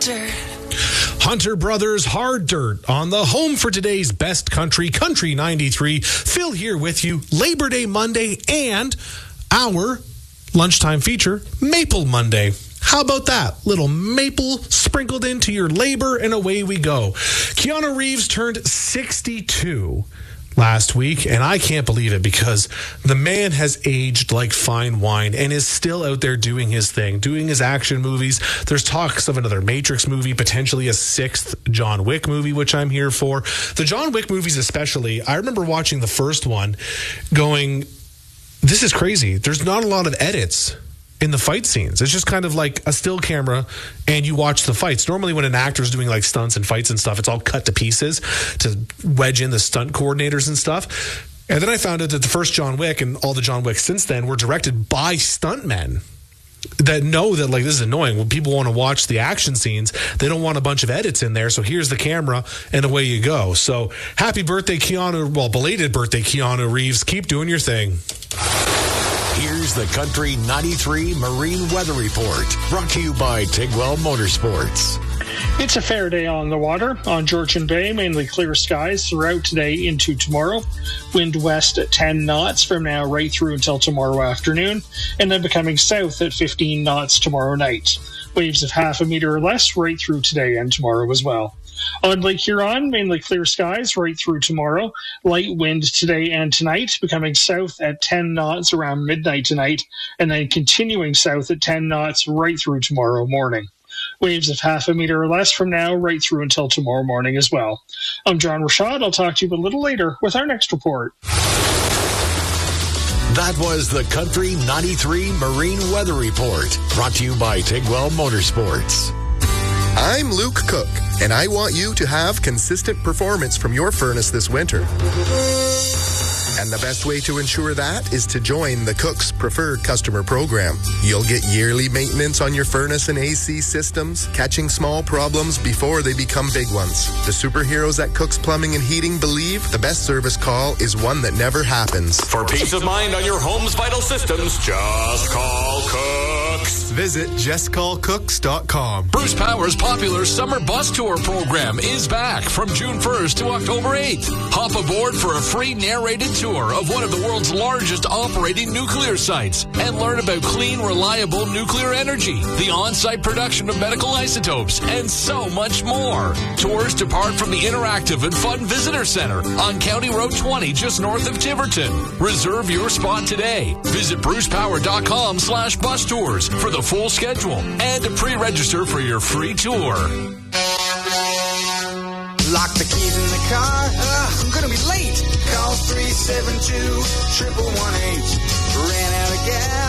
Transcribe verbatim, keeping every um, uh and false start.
dirt. Hunter Brothers Hard Dirt on the home for today's best country, Country ninety-three. Phil here with you, Labor Day Monday and our lunchtime feature, Maple Monday. How about that? Little maple sprinkled into your labor and away we go. Keanu Reeves turned sixty-two last week, and I can't believe it because the man has aged like fine wine and is still out there doing his thing, doing his action movies. There's talks of another Matrix movie, potentially a sixth John Wick movie, which I'm here for. The John Wick movies especially, I remember watching the first one going, this is crazy. There's not a lot of edits in the fight scenes. It's just kind of like a still camera and you watch the fights. Normally when an actor's doing like stunts and fights and stuff, it's all cut to pieces to wedge in the stunt coordinators and stuff. And then I found out that the first John Wick and all the John Wicks since then were directed by stuntmen that know that like this is annoying. When people want to watch the action scenes, they don't want a bunch of edits in there. So here's the camera and away you go. So happy birthday, Keanu. Well, belated birthday, Keanu Reeves. Keep doing your thing. Here's the Country ninety-three Marine Weather Report, brought to you by Tigwell Motorsports. It's a fair day on the water. On Georgian Bay, mainly clear skies throughout today into tomorrow. Wind west at ten knots from now right through until tomorrow afternoon, and then becoming south at fifteen knots tomorrow night. Waves of half a meter or less right through today and tomorrow as well. On Lake Huron, mainly clear skies right through tomorrow. Light wind today and tonight, becoming south at ten knots around midnight tonight, and then continuing south at ten knots right through tomorrow morning. Waves of half a meter or less from now right through until tomorrow morning as well. I'm John Rashad. I'll talk to you a little later with our next report. That was the Country ninety-three Marine Weather Report, brought to you by Tigwell Motorsports. I'm Luke Cook, and I want you to have consistent performance from your furnace this winter. And the best way to ensure that is to join the Cook's Preferred Customer Program. You'll get yearly maintenance on your furnace and A C systems, catching small problems before they become big ones. The superheroes at Cook's Plumbing and Heating believe the best service call is one that never happens. For peace of mind on your home's vital systems, just call Cook's. Visit just call cooks dot com. Bruce Power's popular summer bus tour program is back from June first to October eighth. Hop aboard for a free narrated tour of one of the world's largest operating nuclear sites and learn about clean, reliable nuclear energy, the on-site production of medical isotopes, and so much more. Tours depart from the interactive and fun visitor center on County Road twenty just north of Tiverton. Reserve your spot today. Visit brucepower.com slash bus tours for the full schedule and to pre-register for your free tour. Lock the keys in the car. Uh, I'm gonna be late. Call three seven two, triple one eight. Ran out of gas.